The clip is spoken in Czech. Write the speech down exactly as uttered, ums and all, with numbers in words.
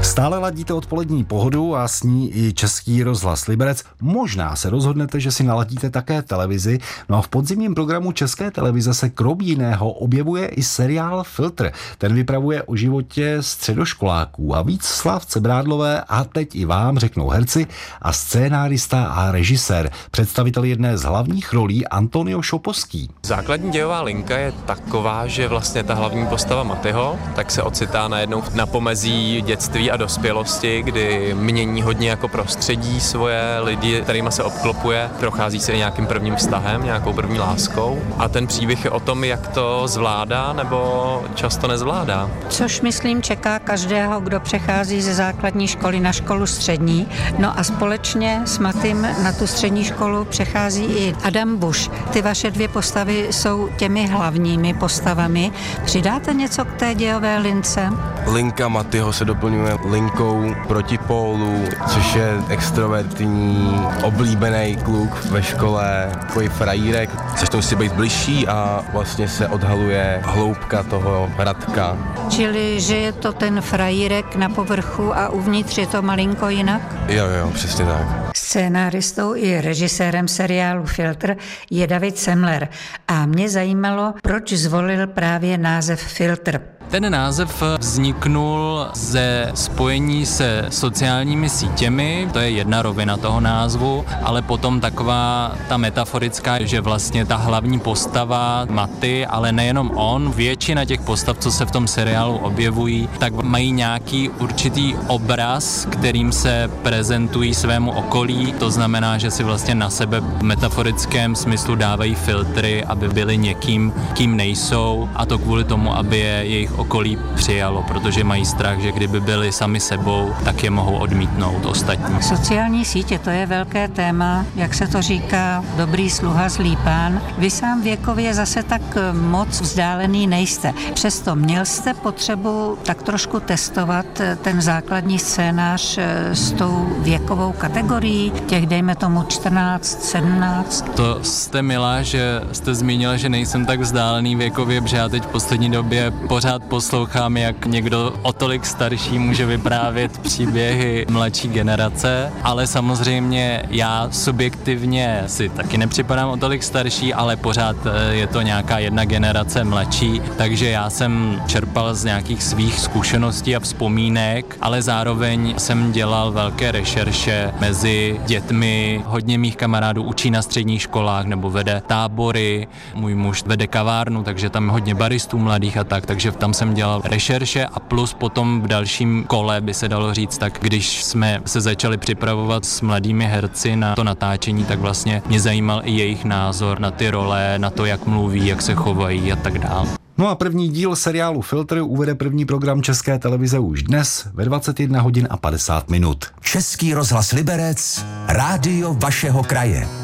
Stále ladíte odpolední Pohodu a s ní i Český rozhlas Liberec. Možná se rozhodnete, že si naladíte také televizi. No a v podzimním programu České televize se krom jiného objevuje i seriál Filtr. Ten vypravuje o životě středoškoláků a víc Slávce Brádlové a teď i vám řeknou herci a scénárista a režisér. Představitel jedné z hlavních rolí Antonio Šoposký. Základní dějová linka je taková, že vlastně ta hlavní postava Matyho tak se ocitá najednou na pomezí dětství a dospělosti, kdy mění hodně jako prostředí svoje lidi, kterýma se obklopuje, prochází se i nějakým prvním vztahem, nějakou první láskou a ten příběh je o tom, jak to zvládá nebo často nezvládá. Což myslím čeká každého, kdo přechází ze základní školy na školu střední. No a společně s Matym na tu střední školu přechází i Adam Buš. Ty vaše dvě postavy jsou těmi hlavními postavami. Přidáte něco k té dějové lince? Linka Matyho se doplňuje linkou protipólu, což je extrovertní, oblíbený kluk ve škole, takový frajírek, začnou si být bližší a vlastně se odhaluje hloubka toho Radka. Čili, že je to ten frajírek na povrchu a uvnitř je to malinko jinak? Jo, jo, přesně tak. Scénáristou i režisérem seriálu Filtr je David Semler a mě zajímalo, proč zvolil právě název Filtr. Ten název vzniknul ze spojení se sociálními sítěmi, to je jedna rovina toho názvu, ale potom taková ta metaforická, že vlastně ta hlavní postava Maty, ale nejenom on, většina těch postav, co se v tom seriálu objevují, tak mají nějaký určitý obraz, kterým se prezentují svému okolí, to znamená, že si vlastně na sebe v metaforickém smyslu dávají filtry, aby byli někým, kým nejsou, a to kvůli tomu, aby je jejich okolí přijalo, protože mají strach, že kdyby byli sami sebou, tak je mohou odmítnout ostatní. Sociální sítě, to je velké téma, jak se to říká, dobrý sluha, zlý pán. Vy sám věkově zase tak moc vzdálený nejste. Přesto měl jste potřebu tak trošku testovat ten základní scénář s tou věkovou kategorií, těch dejme tomu čtrnáct, sedmnáct. To jste milá, že jste zmínila, že nejsem tak vzdálený věkově, protože já teď v poslední době pořád poslouchám, jak někdo o tolik starší může vyprávět příběhy mladší generace, ale samozřejmě já subjektivně si taky nepřipadám o tolik starší, ale pořád je to nějaká jedna generace mladší, takže já jsem čerpal z nějakých svých zkušeností a vzpomínek, ale zároveň jsem dělal velké rešerše mezi dětmi. Hodně mých kamarádů učí na středních školách nebo vede tábory, můj muž vede kavárnu, takže tam je hodně baristů mladých a tak, takže tam jsem dělal rešerše a plus potom v dalším kole, by se dalo říct, tak když jsme se začali připravovat s mladými herci na to natáčení, tak vlastně mě zajímal i jejich názor na ty role, na to, jak mluví, jak se chovají a tak dále. No a první díl seriálu Filtr uvede první program České televize už dnes ve dvacet jedna hodin a padesát minut. Český rozhlas Liberec, rádio vašeho kraje.